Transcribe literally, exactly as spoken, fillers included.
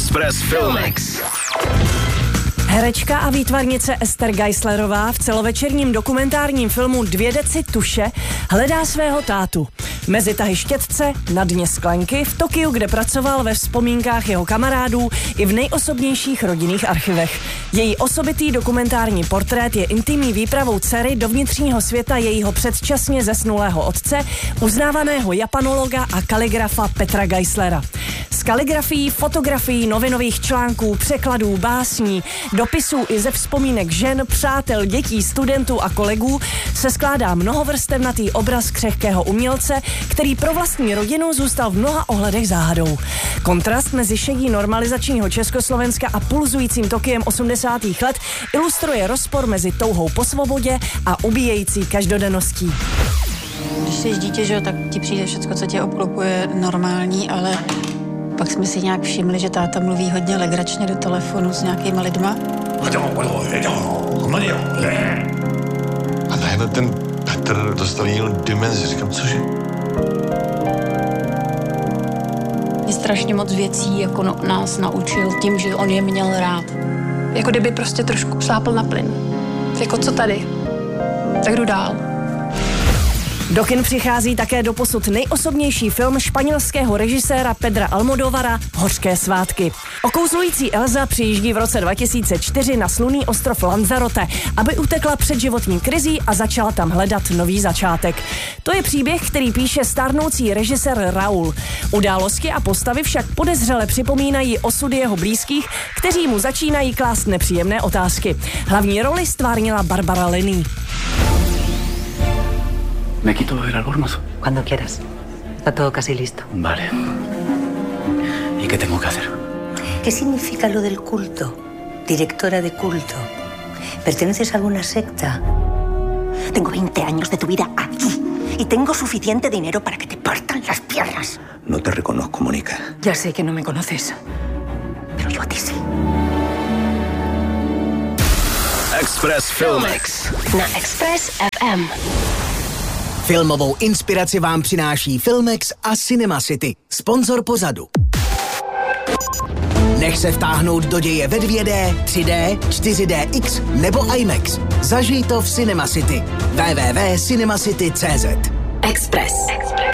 Express Filmex. Herečka a výtvarnice Ester Geislerová v celovečerním dokumentárním filmu Dvě deci tuše hledá svého tátu. Mezi tahy štětce, na dně sklenky, v Tokiu, kde pracoval, ve vzpomínkách jeho kamarádů i v nejosobnějších rodinných archivech. Její osobitý dokumentární portrét je intimní výpravou dcery do vnitřního světa jejího předčasně zesnulého otce, uznávaného japanologa a kaligrafa Petra Geislera. Z kaligrafií, fotografií, novinových článků, překladů, básní, dopisů i ze vzpomínek žen, přátel, dětí, studentů a kolegů se skládá mnohovrstevnatý obraz křehkého umělce, který pro vlastní rodinu zůstal v mnoha ohledech záhadou. Kontrast mezi šedí normalizačního Československa a pulzujícím Tokiem osmdesátých let ilustruje rozpor mezi touhou po svobodě a ubíjející každodenností. Když jsi dítě, že jo, tak ti přijde všecko, co tě obklopuje, normální, ale pak jsme si nějak všimli, že táta mluví hodně legračně do telefonu s nějakýma lidma. A najednou ten Petr dostal jinou dimenzi. Říkám, cože? Je strašně moc věcí, jako no, nás naučil tím, že on je měl rád. Jako kdyby prostě trošku šlápl na plyn. Jako co tady? Tak jdu dál. Do kin přichází také doposud nejosobnější film španělského režiséra Pedra Almodóvara Hořké svátky. Okouzlující Elza přijíždí v roce dva tisíce čtyři na slunný ostrov Lanzarote, aby utekla před životní krizí a začala tam hledat nový začátek. To je příběh, který píše stárnoucí režisér Raúl. Události a postavy však podezřele připomínají osudy jeho blízkých, kteří mu začínají klást nepříjemné otázky. Hlavní roli stvárnila Barbara Linney. ¿Me quito el albornoz? Cuando quieras. Está todo casi listo. Vale. ¿Y qué tengo que hacer? ¿Qué significa lo del culto? Directora de culto. ¿Perteneces a alguna secta? Tengo veinte años de tu vida aquí y tengo suficiente dinero para que te partan las piernas. No te reconozco, Mónica. Ya sé que no me conoces. Pero yo a ti sí. Express Filmex. Na Express F M. Filmovou inspiraci vám přináší Filmex a Cinema City, sponzor pořadu. Nech se vtáhnout do děje ve dvě dé, tři dé, čtyři dé X nebo IMAX. Zažij to v Cinema City. w w w tečka cinemacity tečka cz. Express. Express.